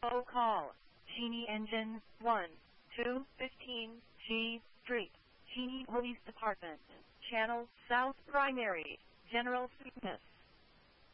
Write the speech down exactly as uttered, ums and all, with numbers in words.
info call. Cheney Engine one two fifteen G Street, Cheney Police Department. Channel South Primary. General Fitness.